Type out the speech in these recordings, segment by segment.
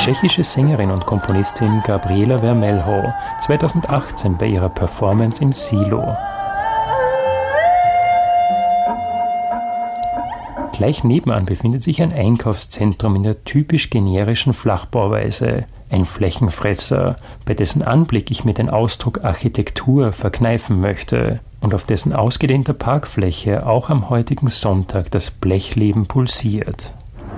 tschechische Sängerin und Komponistin Gabriela Vermelho 2018 bei ihrer Performance im Silo. Gleich nebenan befindet sich ein Einkaufszentrum in der typisch generischen Flachbauweise. Ein Flächenfresser, bei dessen Anblick ich mir den Ausdruck Architektur verkneifen möchte und auf dessen ausgedehnter Parkfläche auch am heutigen Sonntag das Blechleben pulsiert.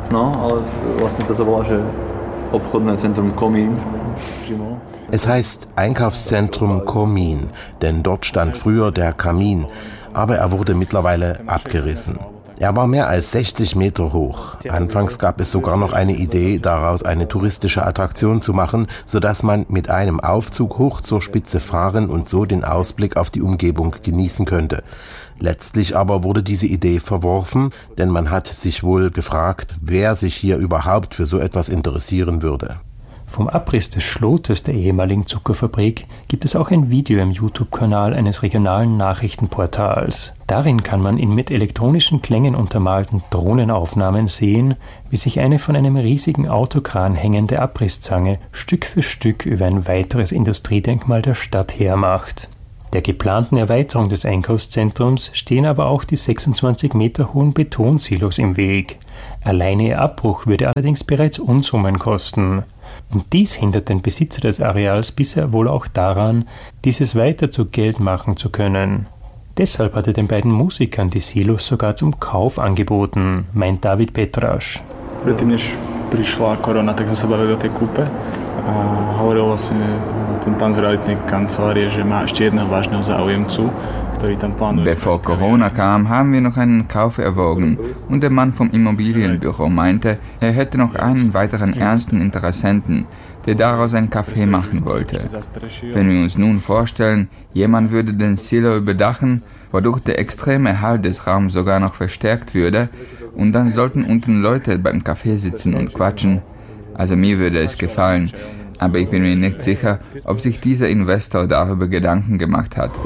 Es heißt Einkaufszentrum Komin, denn dort stand früher der Kamin, aber er wurde mittlerweile abgerissen. Er war mehr als 60 Meter hoch. Anfangs gab es sogar noch eine Idee, daraus eine touristische Attraktion zu machen, sodass man mit einem Aufzug hoch zur Spitze fahren und so den Ausblick auf die Umgebung genießen könnte. Letztlich aber wurde diese Idee verworfen, denn man hat sich wohl gefragt, wer sich hier überhaupt für so etwas interessieren würde. Vom Abriss des Schlotes der ehemaligen Zuckerfabrik gibt es auch ein Video im YouTube-Kanal eines regionalen Nachrichtenportals. Darin kann man in mit elektronischen Klängen untermalten Drohnenaufnahmen sehen, wie sich eine von einem riesigen Autokran hängende Abrisszange Stück für Stück über ein weiteres Industriedenkmal der Stadt hermacht. Der geplanten Erweiterung des Einkaufszentrums stehen aber auch die 26 Meter hohen Betonsilos im Weg. Alleine ihr Abbruch würde allerdings bereits Unsummen kosten. Und dies hindert den Besitzer des Areals bisher wohl auch daran, dieses weiter zu Geld machen zu können. Deshalb hat er den beiden Musikern die Silos sogar zum Kauf angeboten, meint David Petraš. Predtým, než prišla korona, tak sme sa bavili o tej kúpe a hovoril vlastne ten pán z realitnej kancelárie, že má ešte jedného vážneho záujemcu. Bevor Corona kam, haben wir noch einen Kauf erwogen und der Mann vom Immobilienbüro meinte, er hätte noch einen weiteren ernsten Interessenten, der daraus ein Café machen wollte. Wenn wir uns nun vorstellen, jemand würde den Silo überdachen, wodurch der extreme Erhalt des Raums sogar noch verstärkt würde, und dann sollten unten Leute beim Café sitzen und quatschen. Also mir würde es gefallen. Aber ich bin mir nicht sicher, ob sich dieser Investor darüber Gedanken gemacht hat.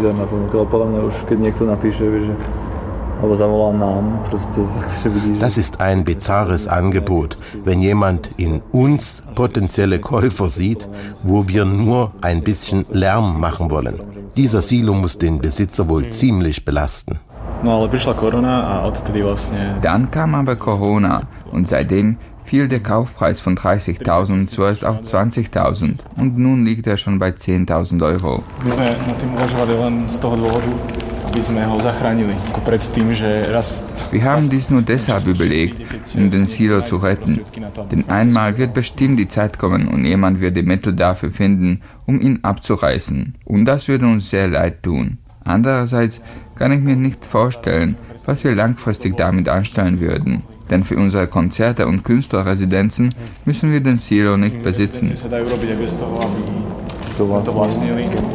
Das ist ein bizarres Angebot, wenn jemand in uns potenzielle Käufer sieht, wo wir nur ein bisschen Lärm machen wollen. Dieser Silo muss den Besitzer wohl ziemlich belasten. Dann kam aber Corona und seitdem fiel der Kaufpreis von 30.000 zuerst auf 20.000 und nun liegt er schon bei 10.000 Euro. Wir haben dies nur deshalb überlegt, um den Silo zu retten. Denn einmal wird bestimmt die Zeit kommen und jemand wird die Mittel dafür finden, um ihn abzureißen. Und das würde uns sehr leid tun. Andererseits kann ich mir nicht vorstellen, was wir langfristig damit anstellen würden. Denn für unsere Konzerte und Künstlerresidenzen müssen wir den Silo nicht besitzen.